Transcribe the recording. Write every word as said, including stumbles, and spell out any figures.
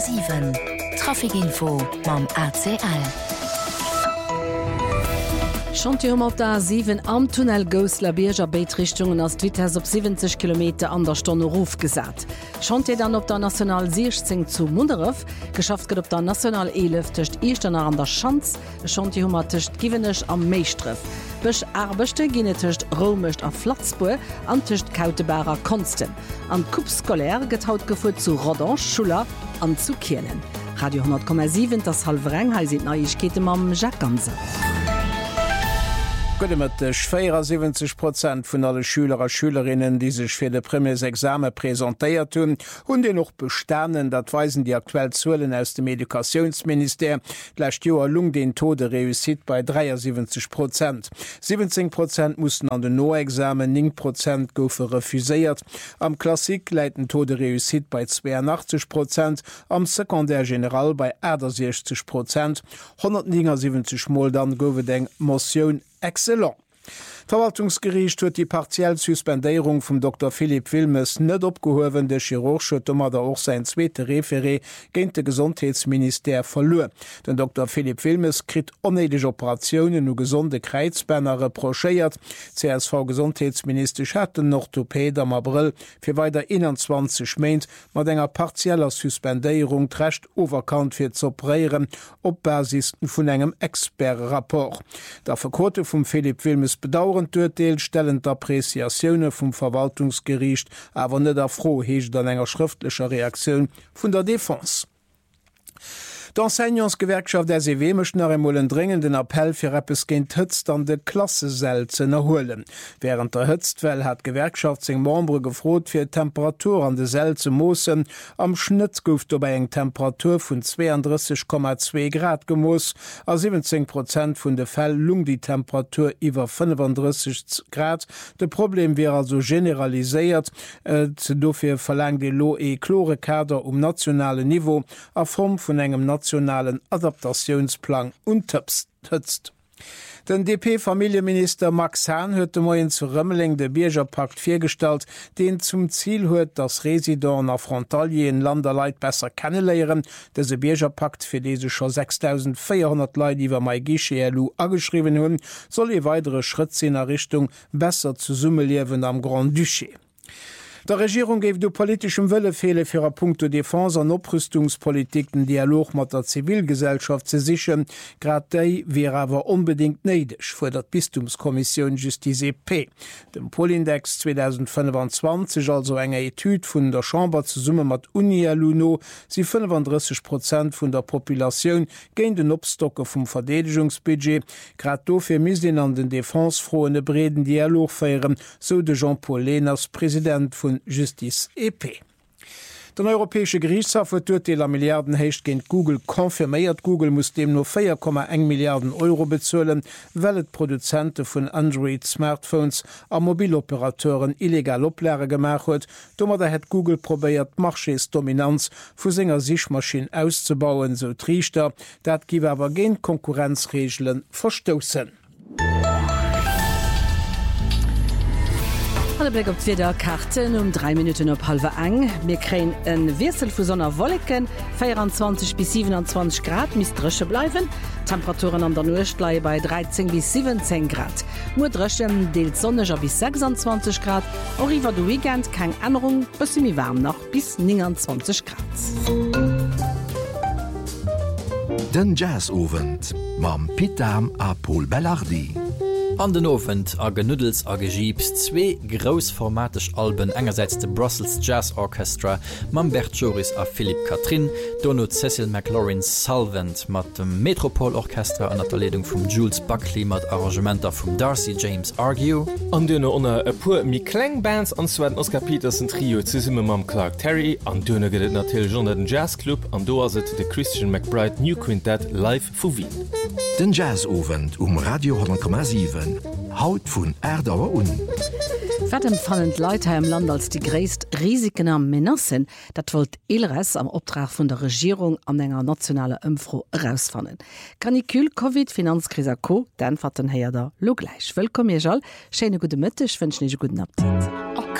sieben. Trafikinfo mam A C L. Chantium op der sieben am Tunnel Gosler Bierger Beitrichtungen ass Wittes op siebzig Kilometer an der Stonne Ruf gesat. Chantier dann op der National sechzehn zu Munderef, geschafft gët op der National elf techt Echternner an der Schanz, Chantiehummer techt Giwenech am Meistreff. Bech Arbechte ginne techt Romecht a Flatzbue an techt Kautebarer Konsten. An Kupskolär get haut gefut zu Rodon, Schuler an zu Kielen. Radio hundert Komma sieben das Halvreng ha sit Neuigkete mam Jacques Ganse. vierundsiebzig Prozent von alle Schüler und Schülerinnen, die sich für das primäres Examen präsentiert haben und die noch bestanden, das weisen die aktuellen Zahlen aus dem Edukationsministerium. Letztes Jahr lung den Tode Reusit bei dreiundsiebzig Prozent. siebzehn Prozent mussten an den No-Examen, neun Prozent goufen refusiert. Am Klassik leiten Tode Reusit bei zweiundachtzig Prozent, am Sekundär General bei sechzig Prozent. hundertsiebzig Mal dann goufen den Motion Excellent. Verwaltungsgericht huet die partiell Suspendierung vom Doktor Philipp Wilmes net opgehowen. Der Chirurg huet da auch sein zweite Referé géint de Gesundheitsminister verloren. Den Doktor Philipp Wilmes krit onedig Operationen u gesunde Kreizbänner reprochéiert. C S V-Gesundheitsminister hatten noch Orthopäd am April fir weiter einundzwanzig Meint mat enger partieller Suspendierung d'recht overkant fir zu operieren op Basis vun engem Expertrapport. Der Verkote vum Philipp Wilmes bedauern Urteil stellen d'Appreciationune vum Verwaltungsgericht awer net der froh heech an enger schriftlicher Reaktion vun der Défense. D'Enseignantsgewerkschaft der S E W mecht nach emmolen dringenden Appell fir Rappes géint Hëtzt an de Klassesel ze erholen. Während der Hëtztwell hat Gewerkschaft seg Membre gefrot fir Temperatur an de Sel ze moossen. Am Schnitt gouft dabei eng Temperatur vun zweiunddreißig Komma zwei Grad gemoos, a siebzehn Prozent vun de Fäll lung die Temperatur iwwer fünfunddreißig Grad. De Problem wäre also generaliséiert, äh, dofir verlangt de Lo e Chlorekader um nationale Niveau a Form vun engem nationalen Adaptationsplan unterstützt. Den D P-Familienminister Max Hahn huet de Moien zu Rëmmeling de Biergerpakt firstalt, den zum Ziel huet, dass Residenten a Frontalien Landerleit besser kennenleieren. Dese Biergerpakt fir dese schon sechstausendvierhundert Leiit iwwer mei Gischelu ageschrieben hunn, soll e weitere Schritt in der Richtung besser zu Summe liewen am Grand Duché. Der Regierung gef du politischem Wëllefehle fir a Punkto Defense an Oprüstungspolitiken Dialog mat der Zivilgesellschaft ze sichern, grad déi wäre awer unbedingt neidech vor der Bistumskommission Justice E P. Dem Polindex zweitausendfünfundzwanzig, also enger Etüd vun der Chamber zu Summe mat Unialuno, sie fünfunddreißig Prozent vun der Population géint den Obstocke vum Verdedigungsbudget, grad dofir misden an den Defensefroene breden Dialog feieren, so de Jean-Paul Lehners, Präsident vun Justice E P. Den Europäische Gerichtshof huet d'Urteil a Milliarden hecht géint Google konfirméiert. Google muss dem no vier Komma eins Milliarden Euro bezzuelen, well et Produzente vun Android-Smartphones a Mobiloperateuren illegal opläre gemach huet. Dommer da het Google probéiert Marchesdominanz vu senger Sichmaschine auszubauen, so Trichter, dat giwe awer géint Konkurrenzregeln verstossen. Alle Blick op wieder Karten um drei Minuten op halbe eng. Wir kreen en Wirsel vu sonner Wolken, vierundzwanzig bis siebenundzwanzig Grad mis dresche bleiben. Temperaturen an der Nuchtleihe bei dreizehn bis siebzehn Grad. Nur dreschen deelt sonneger bis sechsundzwanzig Grad. Oriwer du Weekend kein Änderung, bis mi warm noch bis neunundzwanzig Grad. Den Jazzovent mam Pitam a Paul Bellardi. An den Ofent a Genüdels a Gegiebs zwee grousformatisch Alben engerseits de Brussels Jazz Orchestra, mam Bert Joris a Philipp Katrin, Dono Cecil McLaurin Salvant mat dem Metropolorchester an der Leitung vum Jules Buckley mat Arrangementer vum Darcy James Argue. An Dënne onnner e puer mi Klengbands anzweden Oscar Petersen Trio ze summe mam Clark Terry, an Dënne gët natil Jo den Jazzclub an do aset de Christian McBride New Quintet live vu Wien. Den Jazzovent um Radio hundert Komma sieben. Haut vun Erdauer un. Wetten fallend Leute im Land als die gräst Risiken am Menassen, dat wollt Elres am Obtrag von der Regierung an enger nationale Impfro herausfannen. Kanikül, Covid, Finanzkrise, Co. Dann fatten her da lo gleich. Willkommen, Jal. Schöne gute Mittag, wünsche ich guten Appetit.